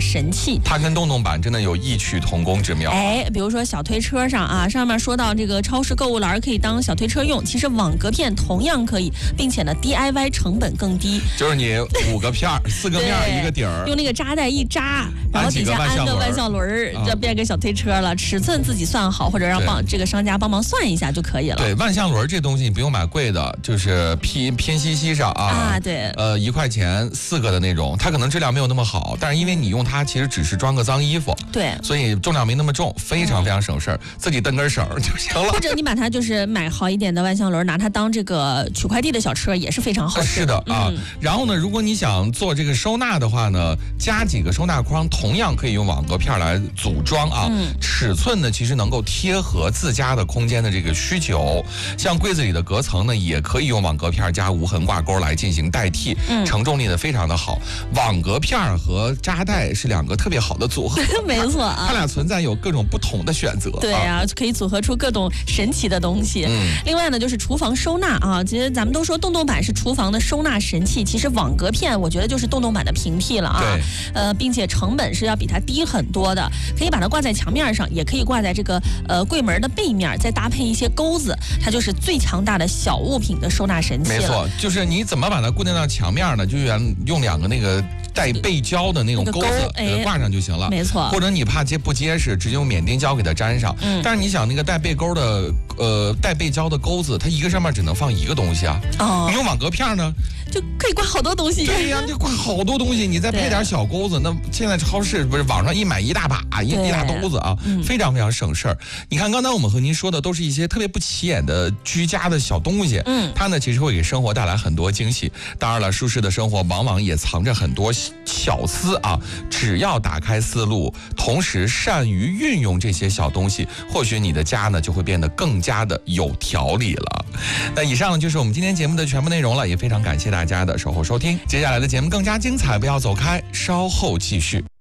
神器。 它跟洞洞板真的有异曲同工之妙。 比如说小推车上啊，上面说到这个超市购物篮可以当小推车用，其实网格片同样可以，并且呢 DIY 成本更低。 就是你5个片4个面1个底儿， 用那个扎带一扎，然后底下安个万向轮，就变个小推车了。尺寸自己算好，或者让这个商家帮忙算一下就可以了。 对，万向轮这东西你不用买贵的，就是偏西上啊。 对。 1块钱4个的那种，它可能质量没有那么好，但是因为你用它其实只是装个脏衣服， 对， 所以重量没那么重，非常省事儿，自己蹬根绳就行了。 或者你把它就是买好一点的万向轮，拿它当这个取快递的小车也是非常好。 是的啊。然后呢，如果你想做这个收纳的话呢，加几个收纳筐，同样可以用网格片来组装啊。尺寸呢，其实能够贴合自家的空间的这个需求。像柜子里的隔层呢，也可以用网格片加无痕挂钩来进行代替，承重力呢非常的好。网格片和扎带是2个特别好的组合， 没错啊， 它俩存在有各种不同的选择。 对啊，可以组合出各种神奇的东西。另外呢，就是厨房收纳啊，其实咱们都说洞洞板是厨房的收纳神器，其实网格片我觉得就是洞洞板的平替了啊。 对。 并且成本是要比它低很多的，可以把它挂在墙面上，也可以挂在这个柜门的背面，再搭配一些钩子，它就是最强大的小物品的收纳神器了。 没错，就是你怎么把它固定到墙面呢？就用2个那个带背胶的那种钩子给它挂上就行了。 没错。 或者你怕不结实，直接用缅丁胶给它粘上。但是你想那个带背胶的钩子，它一个上面只能放1个东西啊。你用网格片呢， 就可以挂好多东西。 对呀，你挂好多东西，你再配点小钩子，那现在超市不是网上一买一大把一大兜子啊，非常省事儿。你看刚才我们和您说的都是一些特别不起眼的居家的小东西，它呢其实会给生活带来很多惊喜。当然了，舒适的生活往往也藏着很多巧思啊，只要打开思路，同时善于运用这些小东西，或许你的家呢就会变得更加的有条理了。那以上呢就是我们今天节目的全部内容了，也非常感谢大家的守候收听。接下来的节目更加精彩，不要走开，稍后继续。